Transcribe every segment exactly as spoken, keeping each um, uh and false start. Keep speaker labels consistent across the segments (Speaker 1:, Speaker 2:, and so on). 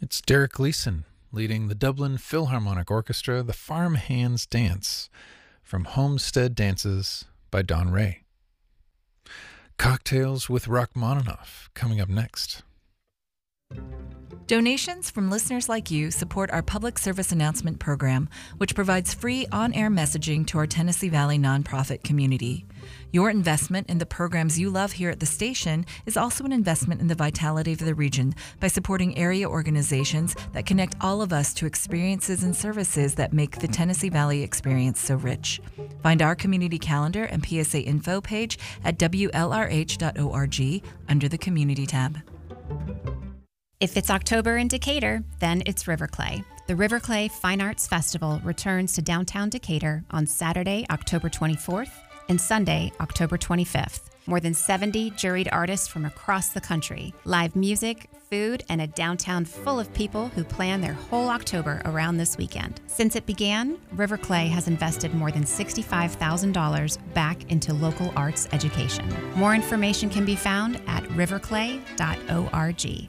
Speaker 1: It's Derek Gleeson leading the Dublin Philharmonic Orchestra, the Farmhands Dance, from Homestead Dances by Don Ray. Cocktails with Rachmaninoff coming up next.
Speaker 2: Donations from listeners like you support our public service announcement program, which provides free on-air messaging to our Tennessee Valley nonprofit community. Your investment in the programs you love here at the station is also an investment in the vitality of the region by supporting area organizations that connect all of us to experiences and services that make the Tennessee Valley experience so rich. Find our community calendar and P S A info page at W L R H dot org under the Community tab.
Speaker 3: If it's October in Decatur, then it's Riverclay. The Riverclay Fine Arts Festival returns to downtown Decatur on Saturday, October twenty-fourth, and Sunday, October twenty-fifth. More than seventy juried artists from across the country, live music, food, and a downtown full of people who plan their whole October around this weekend. Since it began, Riverclay has invested more than sixty-five thousand dollars back into local arts education. More information can be found at riverclay dot org.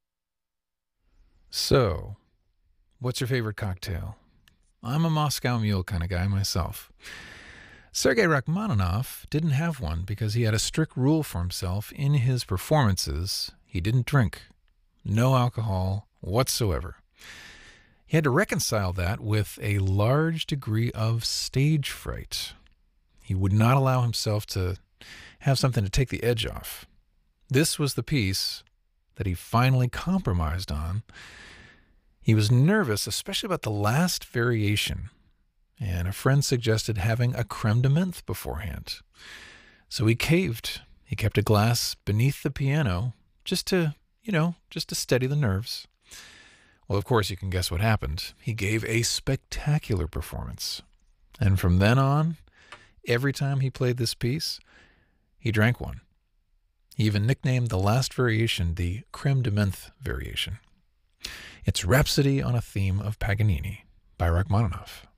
Speaker 1: So, what's your favorite cocktail? I'm a Moscow Mule kind of guy myself. Sergei Rachmaninoff didn't have one because he had a strict rule for himself in his performances. He didn't drink. No alcohol whatsoever. He had to reconcile that with a large degree of stage fright. He would not allow himself to have something to take the edge off. This was the piece that he finally compromised on. He was nervous, especially about the last variation, and a friend suggested having a creme de menthe beforehand. So he caved. He kept a glass beneath the piano just to, you know, just to steady the nerves. Well, of course, you can guess what happened. He gave a spectacular performance. And from then on, every time he played this piece, he drank one. He even nicknamed the last variation the creme de menthe variation. It's Rhapsody on a Theme of Paganini by Rachmaninoff.